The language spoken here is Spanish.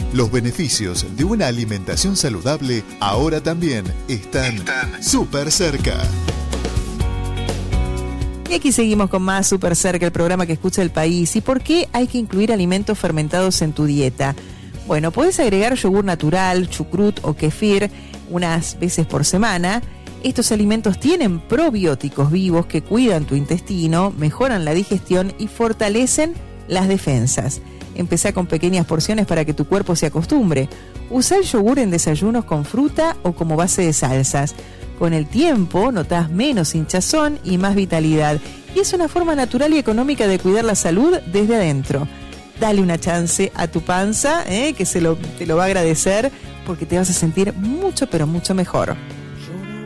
Los beneficios de una alimentación saludable ahora también están súper cerca. Y aquí seguimos con más Súper Cerca, el programa que escucha el país. ¿Y por qué hay que incluir alimentos fermentados en tu dieta? Bueno, puedes agregar yogur natural, chucrut o kefir unas veces por semana. Estos alimentos tienen probióticos vivos que cuidan tu intestino, mejoran la digestión y fortalecen las defensas. Empezá con pequeñas porciones para que tu cuerpo se acostumbre. Usa el yogur en desayunos con fruta o como base de salsas. Con el tiempo notás menos hinchazón y más vitalidad. Y es una forma natural y económica de cuidar la salud desde adentro. Dale una chance a tu panza, que te lo va a agradecer porque te vas a sentir mucho, pero mucho mejor.